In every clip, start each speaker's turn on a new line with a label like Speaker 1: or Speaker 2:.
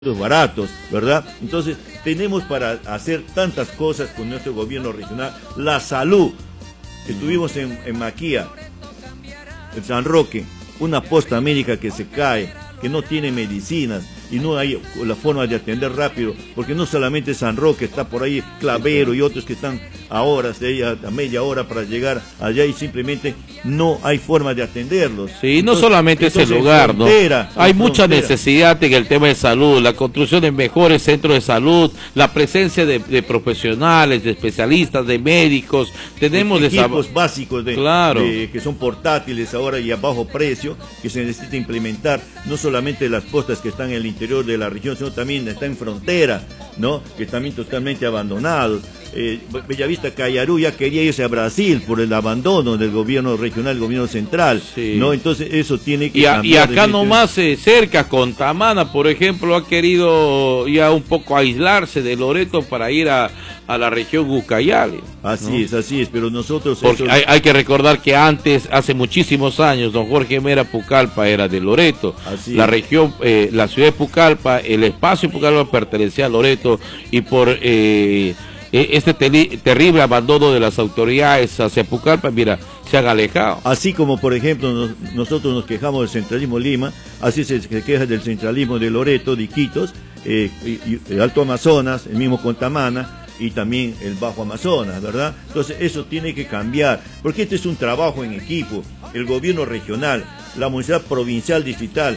Speaker 1: baratos, ¿verdad? Entonces, tenemos para hacer tantas cosas con nuestro gobierno regional. La salud, estuvimos en Maquia, en San Roque, una posta médica que se cae, que no tiene medicinas y no hay la forma de atender rápido, porque no solamente San Roque, está por ahí Clavero y otros que están a horas de ella, a media hora para llegar allá y simplemente no hay forma de atenderlos.
Speaker 2: Sí, entonces, no solamente ese lugar, ¿no? Hay mucha necesidad en el tema de salud, la construcción de mejores centros de salud, la presencia de profesionales, de especialistas, de médicos, tenemos
Speaker 1: equipos básicos
Speaker 2: claro,
Speaker 1: que son portátiles ahora y a bajo precio, que se necesita implementar, no solamente las postas que están en el interior de la región, sino también está en frontera, ¿no? Que también totalmente abandonados. Bellavista Cayarú ya quería irse a Brasil por el abandono del gobierno regional, el gobierno central, sí, ¿no? Entonces eso tiene que cambiar.
Speaker 2: Y acá nomás cerca, Contamana, por ejemplo, ha querido ya un poco aislarse de Loreto para ir a la región Ucayali.
Speaker 1: Así es, pero nosotros...
Speaker 2: Porque hay que recordar que antes, hace muchísimos años, don Jorge Mera Pucallpa era de Loreto. La región, la ciudad de Pucallpa, el espacio de Pucallpa pertenecía a Loreto y por... este terrible abandono de las autoridades hacia Pucallpa, mira, se han alejado.
Speaker 1: Así como, por ejemplo, nosotros nos quejamos del centralismo Lima, así se queja del centralismo de Loreto, de Iquitos, el Alto Amazonas, el mismo Contamana y también el Bajo Amazonas, ¿verdad? Entonces eso tiene que cambiar, porque este es un trabajo en equipo, el gobierno regional, la municipalidad provincial, distrital,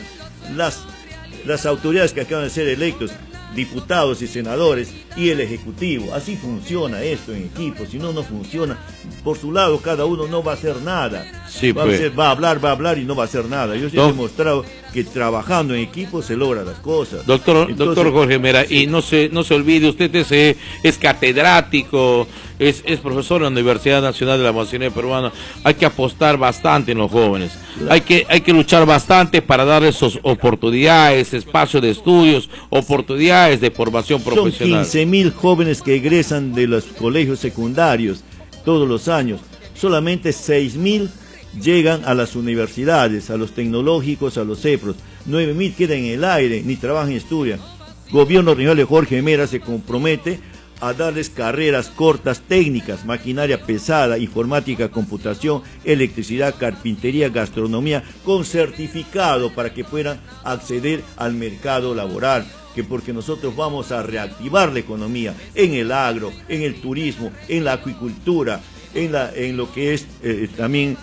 Speaker 1: las autoridades que acaban de ser electos, diputados y senadores y el Ejecutivo. Así funciona esto en equipo, si no, no funciona. Por su lado, cada uno no va a hacer nada.
Speaker 2: Sí,
Speaker 1: va a hablar y no va a hacer nada. Yo sí he demostrado que trabajando en equipo se logran las cosas.
Speaker 2: Doctor Jorge Mera, sí. Y no se olvide, usted es catedrático, es profesor en la Universidad Nacional de la Amazonía Peruana. Hay que apostar bastante en los jóvenes. Claro. Hay que luchar bastante para darles oportunidades, espacios de estudios, oportunidades de formación profesional.
Speaker 1: Son 15.000 jóvenes que egresan de los colegios secundarios todos los años. Solamente 6.000 llegan a las universidades, a los tecnológicos, a los CEPROS. 9.000 quedan en el aire, ni trabajan ni estudian. Gobierno regional de Jorge Mera se compromete a darles carreras cortas técnicas, maquinaria pesada, informática, computación, electricidad, carpintería, gastronomía, con certificado para que puedan acceder al mercado laboral, porque nosotros vamos a reactivar la economía en el agro, en el turismo, en la acuicultura, en lo que es también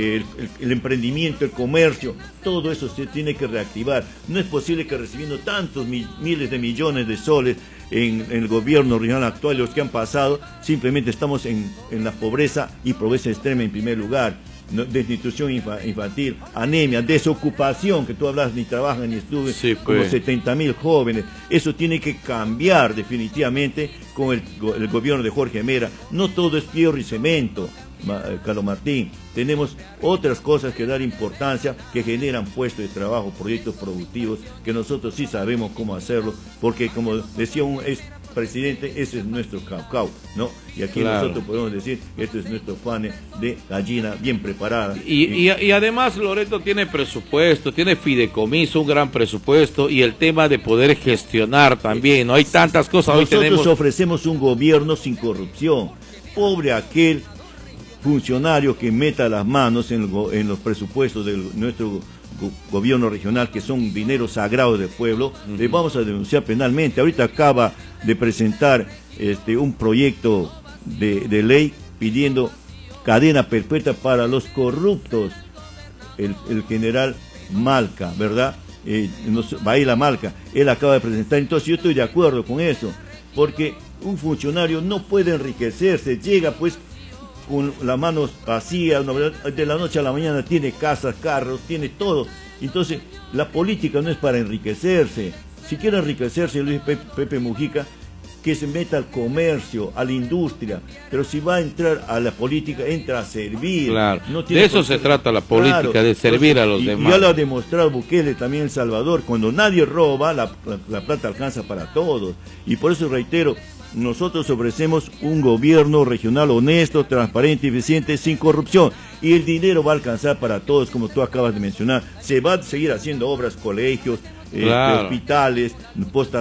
Speaker 1: el emprendimiento, el comercio. Todo eso se tiene que reactivar. No es posible que recibiendo tantos miles de millones de soles en el gobierno regional actual y los que han pasado, simplemente estamos en la pobreza y pobreza extrema en primer lugar. Desnutrición infantil, anemia, desocupación, que tú hablas, ni trabajan ni estudian, sí, pues. Como 70.000 jóvenes. Eso tiene que cambiar definitivamente con el gobierno de Jorge Mera. No todo es fierro y cemento, Carlos Martín. Tenemos otras cosas que dar importancia, que generan puestos de trabajo, proyectos productivos, que nosotros sí sabemos cómo hacerlo, porque como decía un presidente, ese es nuestro caucao, ¿no? Y aquí claro, nosotros podemos decir que este es nuestro fane de gallina bien preparada.
Speaker 2: Y además Loreto tiene presupuesto, tiene fideicomiso, un gran presupuesto, y el tema de poder gestionar también, ¿no? Hay tantas cosas.
Speaker 1: Nosotros ofrecemos un gobierno sin corrupción. Pobre aquel funcionario que meta las manos en los presupuestos de nuestro gobierno regional, que son dinero sagrado del pueblo. Le vamos a denunciar penalmente. Ahorita acaba de presentar un proyecto de ley pidiendo cadena perpetua para los corruptos, el general Malca, ¿verdad? Baila Malca, él acaba de presentar. Entonces yo estoy de acuerdo con eso, porque un funcionario no puede enriquecerse, llega pues con las manos vacías, de la noche a la mañana tiene casas, carros, tiene todo. Entonces, la política no es para enriquecerse. Si quiere enriquecerse, Luis Pepe Mujica, que se meta al comercio, a la industria, pero si va a entrar a la política, entra a servir.
Speaker 2: Claro, no tiene de eso se trata la política, claro, de servir a los demás.
Speaker 1: Ya lo ha demostrado Bukele también en El Salvador, cuando nadie roba, la plata alcanza para todos. Y por eso reitero, nosotros ofrecemos un gobierno regional honesto, transparente, eficiente, sin corrupción. Y el dinero va a alcanzar para todos, como tú acabas de mencionar. Se va a seguir haciendo obras, colegios,
Speaker 2: Claro.
Speaker 1: hospitales, postas